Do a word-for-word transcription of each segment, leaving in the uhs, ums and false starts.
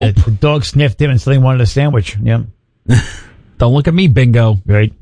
The dog sniffed him and suddenly wanted a sandwich. Yep. Don't look at me, bingo. Right.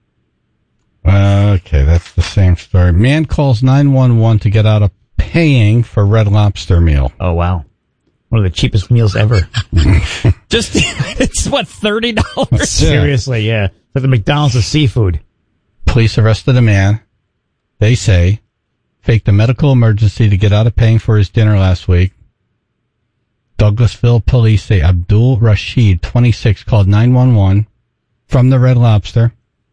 Uh, okay, that's the same story. Man calls nine one one to get out of paying for Red Lobster meal. Oh, wow. One of the cheapest meals ever. Just, it's what, thirty dollars? Seriously, yeah. It's like the McDonald's of seafood. Police arrested a man, they say, faked a medical emergency to get out of paying for his dinner last week. Douglasville police say Abdul Rashid, twenty-six, called nine one one from the Red Lobster.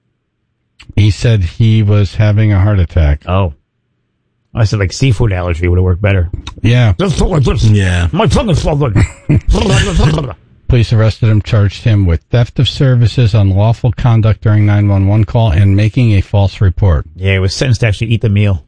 He said he was having a heart attack. Oh. I said like seafood allergy would have worked better. Yeah. Yeah. My tongue is swollen. Police arrested him, charged him with theft of services, unlawful conduct during nine one one call, and making a false report. Yeah, he was sentenced to actually eat the meal.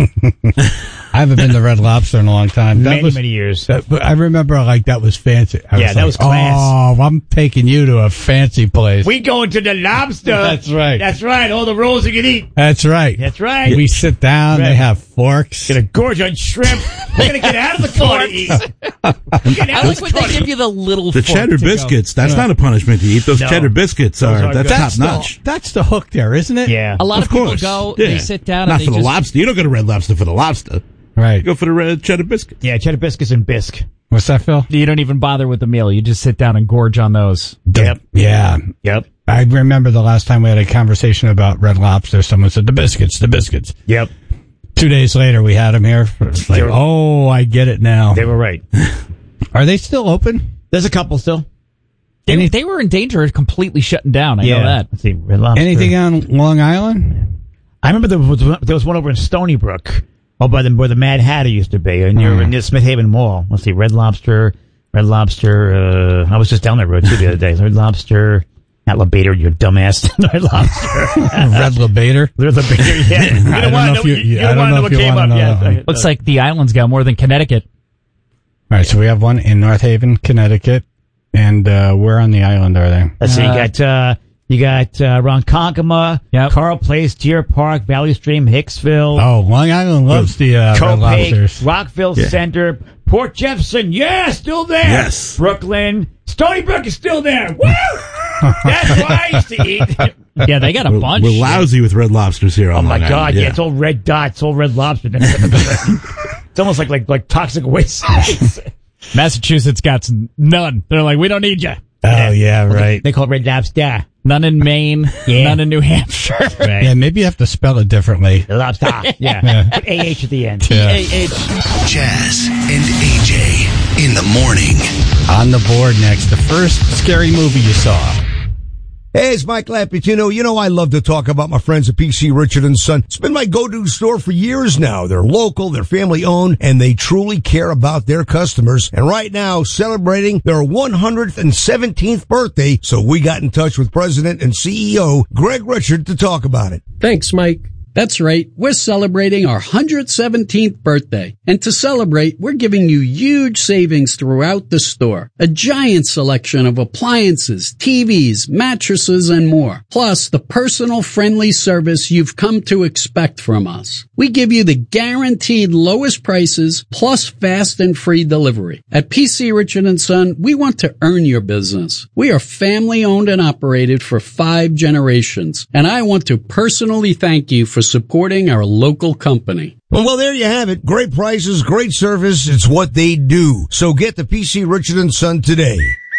I haven't been to Red Lobster in a long time. That many, was, many years. That, but I remember like that was fancy. I Yeah, was that like, was class. Oh, I'm taking you to a fancy place. We going to the Lobster. That's right. That's right. All the rolls you can eat. That's right. That's right. We sit down. Right. They have forks. Get a gorge on shrimp. We're going to get out of the car to eat. Get out I of like the when car they to give eat. you the little The fork cheddar to go. biscuits, that's not a punishment to eat. Those No. cheddar biscuits Those are, are that's good. top That's notch. the, that's the hook there, isn't it? Yeah. A lot of, Of people course. go, Yeah. they sit down Not and they for the just... lobster. You don't go to Red Lobster for the lobster. Right. You go for the red cheddar biscuits. Yeah, cheddar biscuits and bisque. What's that, Phil? You don't even bother with the meal. You just sit down and gorge on those. Yep. Yeah. Yep. I remember the last time we had a conversation about Red Lobster. Someone said, the biscuits, the biscuits. Yep. Two days later, we had them here. It's like, Sure. oh, I get it now. They were right. Are they still open? There's a couple still. They, Any- they were in danger of completely shutting down. I yeah. know that. Let's see. Red Lobster. Anything on Long Island? I remember there was, there was one over in Stony Brook. Oh, by the, where the Mad Hatter used to be, uh, near, Hmm. near Smith Haven Mall. Let's see, Red Lobster, Red Lobster, uh, I was just down that road too the other day. Red Lobster, not Lebator, you dumbass. Red Lobster. Red Lebator? Red Lebator, yeah. You I don't wanna know if you- you, I don't don't want to know know if what you came wanna up know. yet. Looks like the island's got more than Connecticut. All right, so we have one in North Haven, Connecticut. And uh, where on the island are they? Let's see, you Uh, got, uh, you got, uh, Ronkonkoma, Yep. Carl Place, Deer Park, Valley Stream, Hicksville, Oh, Long Island loves the uh, Red Copac, Lobsters. Rockville Yeah. Center, Port Jefferson, yeah, still there. Yes. Brooklyn, Stony Brook is still there. Woo! That's where I used to eat. Yeah, they got a We're, bunch. we're lousy with red lobsters here Oh on my Long God! Island. Yeah. It's all red dots, all red lobster. It's almost like like like toxic waste. Massachusetts got some, none. They're like, we don't need you. Oh, yeah, right. They call it red lobster. None in Maine. Yeah. None in New Hampshire. Right. Yeah, maybe you have to spell it differently. Lobster. Yeah. Put A H at the end. A H. Chaz and A J in the morning. On the board next, the first scary movie you saw. Hey, it's Mike Laputino. You know I love to talk about my friends at P C Richard and Son. It's been my go-to store for years now. They're local, they're family-owned, and they truly care about their customers. And right now, celebrating their one hundred seventeenth birthday, so we got in touch with President and C E O Greg Richard to talk about it. Thanks, Mike. That's right. We're celebrating our one hundred seventeenth birthday. And to celebrate, we're giving you huge savings throughout the store. A giant selection of appliances, T Vs, mattresses, and more. Plus, the personal friendly service you've come to expect from us. We give you the guaranteed lowest prices plus fast and free delivery. At P C Richard and Son, we want to earn your business. We are family owned and operated for five generations. And I want to personally thank you for supporting our local company. Well, there you have it. Great prices, great service. It's what they do. So get the P C Richard and Son today.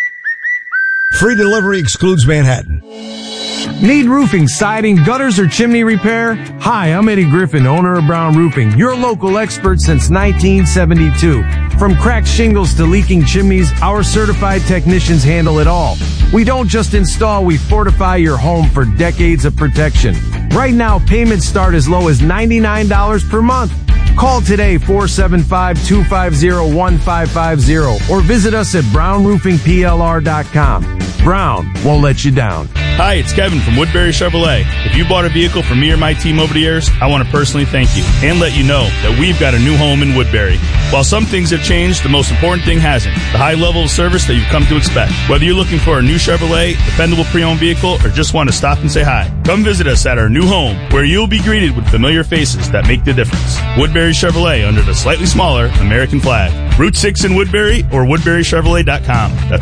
Free delivery excludes Manhattan. Need roofing, siding, gutters, or chimney repair? Hi, I'm Eddie Griffin, owner of Brown Roofing, your local expert since nineteen seventy-two. From cracked shingles to leaking chimneys, our certified technicians handle it all. We don't just install, we fortify your home for decades of protection. Right now, payments start as low as ninety-nine dollars per month. Call today, four seven five, two five zero, one five five zero, or visit us at brown roofing p l r dot com. Brown won't let you down. Hi, it's Kevin from Woodbury Chevrolet. If you bought a vehicle from me or my team over the years, I want to personally thank you and let you know that we've got a new home in Woodbury. While some things have changed, the most important thing hasn't. The high level of service that you've come to expect. Whether you're looking for a new Chevrolet, dependable pre-owned vehicle, or just want to stop and say hi, come visit us at our new home where you'll be greeted with familiar faces that make the difference. Woodbury Chevrolet under the slightly smaller American flag. Route six in Woodbury or woodbury chevrolet dot com. That's